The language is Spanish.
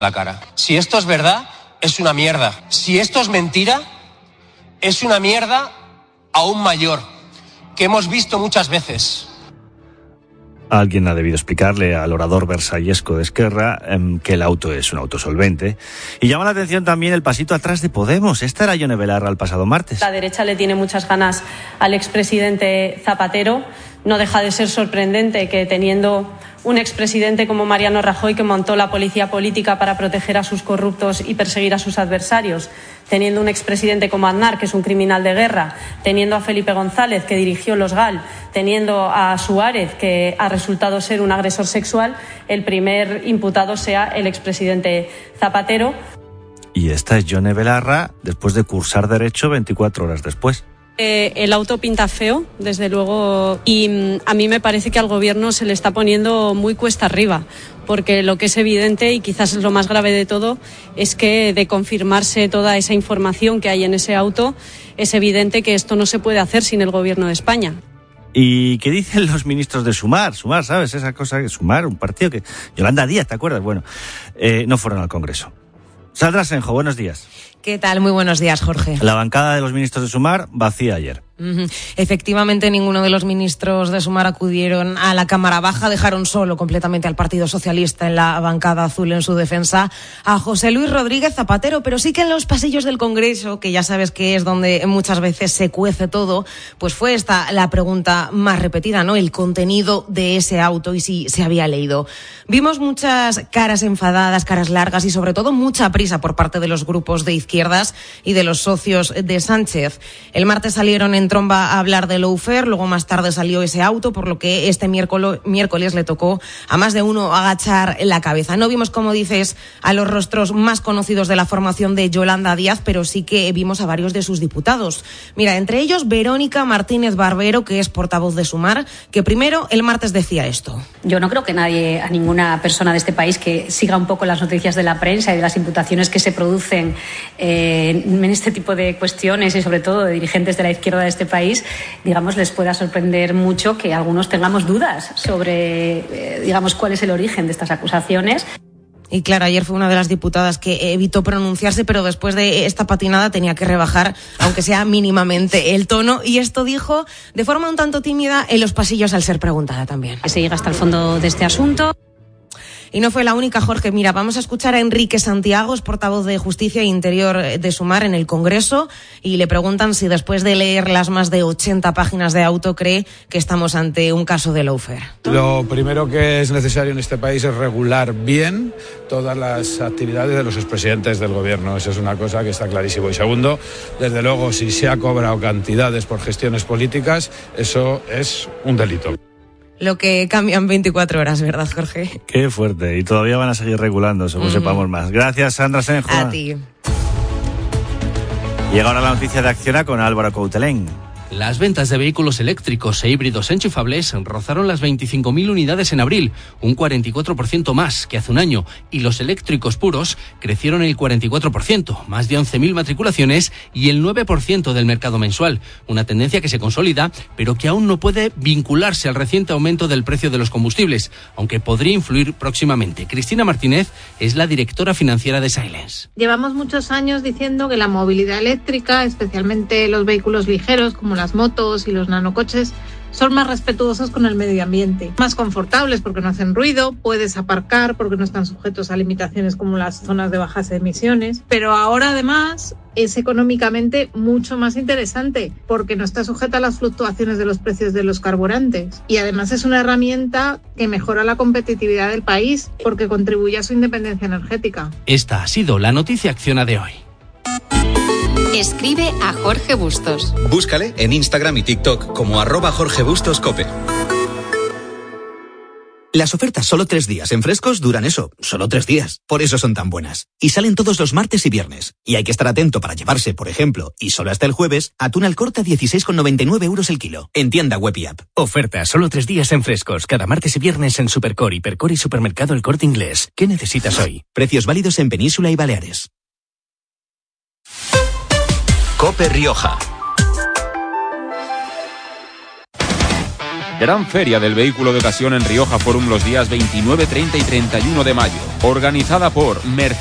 la cara. Si esto es verdad, es una mierda. Si esto es mentira, es una mierda aún mayor, que hemos visto muchas veces. Alguien ha debido explicarle al orador versallesco de Esquerra que el auto es un auto solvente. Y llama la atención también el pasito atrás de Podemos. Esta era Yone Belarra el pasado martes. La derecha le tiene muchas ganas al expresidente Zapatero. No deja de ser sorprendente que, teniendo un expresidente como Mariano Rajoy, que montó la policía política para proteger a sus corruptos y perseguir a sus adversarios, teniendo un expresidente como Aznar, que es un criminal de guerra, teniendo a Felipe González, que dirigió los GAL, teniendo a Suárez, que ha resultado ser un agresor sexual, el primer imputado sea el expresidente Zapatero. Y esta es Yone Belarra después de cursar Derecho 24 horas después. El auto pinta feo, desde luego, y a mí me parece que al gobierno se le está poniendo muy cuesta arriba, porque lo que es evidente, y quizás es lo más grave de todo, es que de confirmarse toda esa información que hay en ese auto, es evidente que esto no se puede hacer sin el gobierno de España. ¿Y qué dicen los ministros de Sumar? Sumar, ¿sabes? Esa cosa que Sumar, un partido que... Yolanda Díaz, ¿te acuerdas? Bueno, no fueron al Congreso. Sandra Senjo, buenos días. ¿Qué tal? Muy buenos días, Jorge. La bancada de los ministros de Sumar vacía ayer. Efectivamente, ninguno de los ministros de Sumar acudieron a la Cámara Baja, dejaron solo completamente al Partido Socialista en la bancada azul en su defensa a José Luis Rodríguez Zapatero, pero sí que en los pasillos del Congreso, que ya sabes que es donde muchas veces se cuece todo, pues fue esta la pregunta más repetida, ¿no? El contenido de ese auto y si se había leído. Vimos muchas caras enfadadas, caras largas y sobre todo mucha prisa por parte de los grupos de izquierdas y de los socios de Sánchez. El martes salieron en tromba a hablar de lawfare, luego más tarde salió ese auto, por lo que este miércoles le tocó a más de uno agachar la cabeza. No vimos, como dices, a los rostros más conocidos de la formación de Yolanda Díaz, pero sí que vimos a varios de sus diputados. Mira, entre ellos Verónica Martínez Barbero, que es portavoz de Sumar, que primero el martes decía esto. Yo no creo que nadie, a ninguna persona de este país que siga un poco las noticias de la prensa y de las imputaciones que se producen en este tipo de cuestiones y sobre todo de dirigentes de la izquierda de este país, digamos, les pueda sorprender mucho que algunos tengamos dudas sobre, digamos, cuál es el origen de estas acusaciones. Y claro, ayer fue una de las diputadas que evitó pronunciarse, pero después de esta patinada tenía que rebajar, aunque sea mínimamente, el tono. Y esto dijo de forma un tanto tímida en los pasillos al ser preguntada también. Que se llega hasta el fondo de este asunto. Y no fue la única, Jorge. Mira, vamos a escuchar a Enrique Santiago, es portavoz de Justicia e Interior de Sumar en el Congreso, y le preguntan si después de leer las más de 80 páginas de auto cree que estamos ante un caso de lawfare. Lo primero que es necesario en este país es regular bien todas las actividades de los expresidentes del gobierno. Eso es una cosa que está clarísimo. Y segundo, desde luego, si se ha cobrado cantidades por gestiones políticas, eso es un delito. Lo que cambian 24 horas, ¿verdad, Jorge? Qué fuerte. Y todavía van a seguir regulando, según sepamos más. Gracias, Sandra Senjo. A ti. Llega ahora la noticia de Acciona con Álvaro Coutelén. Las ventas de vehículos eléctricos e híbridos enchufables rozaron las 25.000 unidades en abril, un 44% más que hace un año, y los eléctricos puros crecieron el 44%, más de 11.000 matriculaciones y el 9% del mercado mensual, una tendencia que se consolida, pero que aún no puede vincularse al reciente aumento del precio de los combustibles, aunque podría influir próximamente. Cristina Martínez es la directora financiera de Silence. Llevamos muchos años diciendo que la movilidad eléctrica, especialmente los vehículos ligeros como las motos y los nanocoches, son más respetuosos con el medio ambiente, más confortables porque no hacen ruido, puedes aparcar porque no están sujetos a limitaciones como las zonas de bajas emisiones, pero ahora además es económicamente mucho más interesante porque no está sujeta a las fluctuaciones de los precios de los carburantes y además es una herramienta que mejora la competitividad del país porque contribuye a su independencia energética. Esta ha sido la noticia Acciona de hoy. Escribe a Jorge Bustos. Búscale en Instagram y TikTok como @JorgeBustosCope. Las ofertas solo 3 días en Frescos duran eso, solo 3 días. Por eso son tan buenas. Y salen todos los martes y viernes. Y hay que estar atento para llevarse, por ejemplo, y solo hasta el jueves, atún al corte a 16,99 € el kilo. En tienda web y app. Oferta solo 3 días en Frescos. Cada martes y viernes en Supercor, Hipercor y Supermercado El Corte Inglés. ¿Qué necesitas hoy? Precios válidos en Península y Baleares. COPE Rioja. Gran feria del vehículo de ocasión en Rioja Forum los días 29, 30 y 31 de mayo. Organizada por Mercedes.